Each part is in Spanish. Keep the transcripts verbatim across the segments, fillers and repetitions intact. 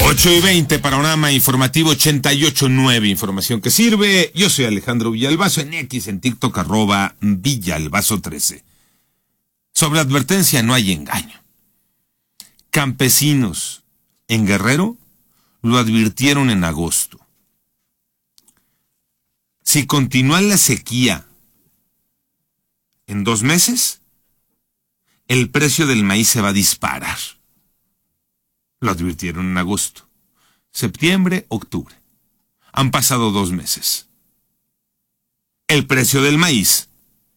ocho y veinte, panorama informativo ochenta y ocho punto nueve, información que sirve. Yo soy Alejandro Villalbazo, en X, en TikTok, arroba Villalbazo trece. Sobre advertencia no hay engaño. Campesinos en Guerrero lo advirtieron en agosto. Si continúa la sequía en dos meses, el precio del maíz se va a disparar. Lo advirtieron en agosto, septiembre, octubre. Han pasado dos meses. El precio del maíz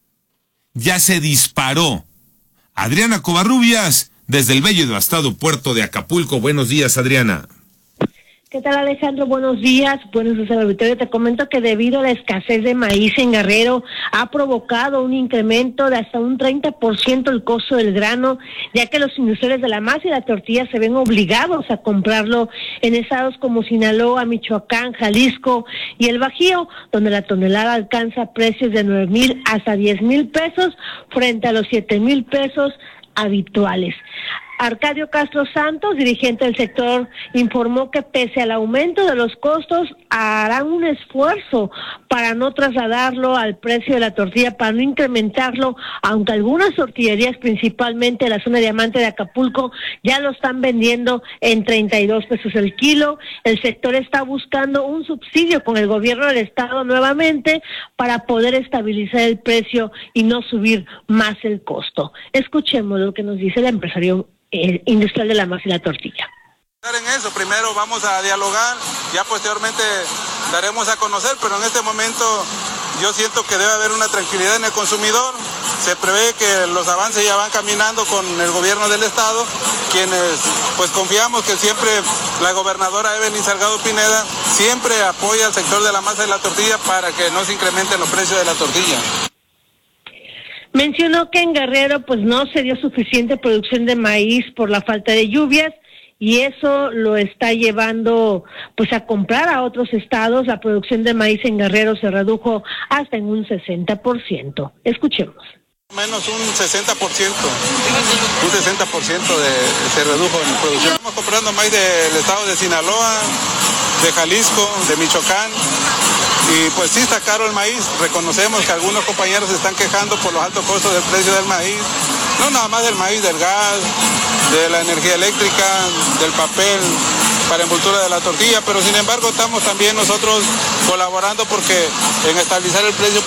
ya se disparó. Adriana Covarrubias, desde el bello y devastado puerto de Acapulco. Buenos días, Adriana. ¿Qué tal, Alejandro? Buenos días. Buenos días al auditorio. Te comento que debido a la escasez de maíz en Guerrero, ha provocado un incremento de hasta un treinta por ciento el costo del grano, ya que los industriales de la masa y la tortilla se ven obligados a comprarlo en estados como Sinaloa, Michoacán, Jalisco y el Bajío, donde la tonelada alcanza precios de nueve mil hasta diez mil pesos frente a los siete mil pesos habituales. Arcadio Castro Santos, dirigente del sector, informó que pese al aumento de los costos, harán un esfuerzo para no trasladarlo al precio de la tortilla, para no incrementarlo, aunque algunas tortillerías, principalmente en la zona Diamante de Acapulco, ya lo están vendiendo en treinta y dos pesos el kilo. El sector está buscando un subsidio con el gobierno del estado nuevamente para poder estabilizar el precio y no subir más el costo. Escuchemos lo que nos dice el empresario Eh, industrial de la masa y la tortilla. En eso, primero vamos a dialogar, ya posteriormente daremos a conocer, pero en este momento yo siento que debe haber una tranquilidad en el consumidor. Se prevé que los avances ya van caminando con el gobierno del estado, quienes pues confiamos que siempre la gobernadora Evelyn Salgado Pineda siempre apoya al sector de la masa y la tortilla para que no se incrementen los precios de la tortilla. Mencionó que en Guerrero pues no se dio suficiente producción de maíz por la falta de lluvias y eso lo está llevando pues a comprar a otros estados. La producción de maíz en Guerrero se redujo hasta en un sesenta por ciento. Escuchemos. Menos un sesenta por ciento, un sesenta por ciento de, se redujo en producción. Estamos comprando maíz del estado de Sinaloa, de Jalisco, de Michoacán. Y pues sí está caro el maíz, reconocemos que algunos compañeros se están quejando por los altos costos del precio del maíz, no nada más del maíz, del gas, de la energía eléctrica, del papel para envoltura de la tortilla, pero sin embargo estamos también nosotros colaborando porque en estabilizar el precio.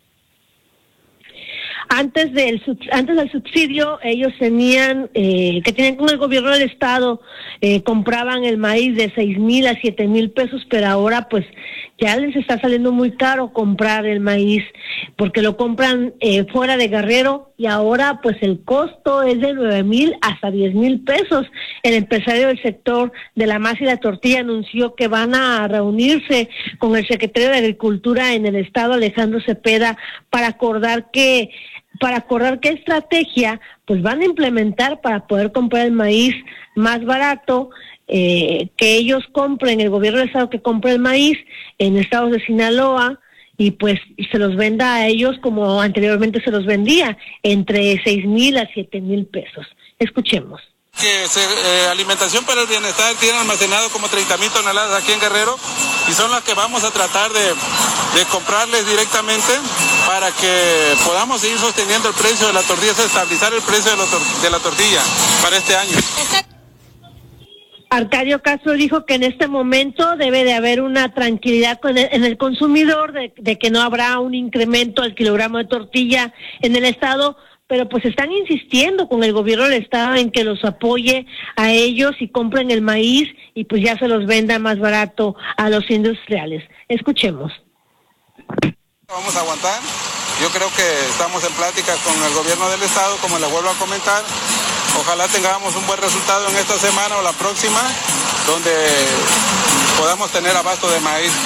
Antes del antes del subsidio, ellos tenían, eh, que tenían con el gobierno del estado, eh, compraban el maíz de seis mil a siete mil pesos, pero ahora pues ya les está saliendo muy caro comprar el maíz, porque lo compran eh, fuera de Guerrero, y ahora pues el costo es de nueve mil hasta diez mil pesos. El empresario del sector de la masa y la tortilla anunció que van a reunirse con el secretario de Agricultura en el estado, Alejandro Cepeda, para acordar que para acordar qué estrategia pues van a implementar para poder comprar el maíz más barato, eh, que ellos compren, el gobierno del estado que compre el maíz en estados de Sinaloa y pues se los venda a ellos como anteriormente se los vendía, entre seis mil a siete mil pesos. Escuchemos. Que se, eh, Alimentación para el Bienestar tiene almacenado como treinta mil toneladas aquí en Guerrero y son las que vamos a tratar de, de comprarles directamente para que podamos seguir sosteniendo el precio de la tortilla, estabilizar el precio de la, tor- de la tortilla para este año. Arcadio Castro dijo que en este momento debe de haber una tranquilidad con el, en el consumidor, de, de que no habrá un incremento al kilogramo de tortilla en el estado, pero pues están insistiendo con el gobierno del estado en que los apoye a ellos y compren el maíz y pues ya se los venda más barato a los industriales. Escuchemos. Vamos a aguantar. Yo creo que estamos en plática con el gobierno del estado, como les vuelvo a comentar. Ojalá tengamos un buen resultado en esta semana o la próxima, donde podamos tener abasto de maíz.